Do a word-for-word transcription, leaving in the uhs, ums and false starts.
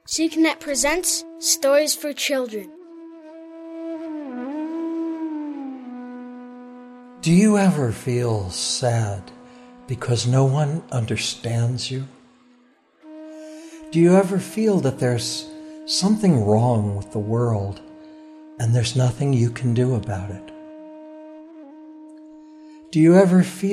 SeekNet presents Stories for Children. Do you ever feel sad because no one understands you? Do you ever feel that there's something wrong with the world and there's nothing you can do about it? Do you ever feel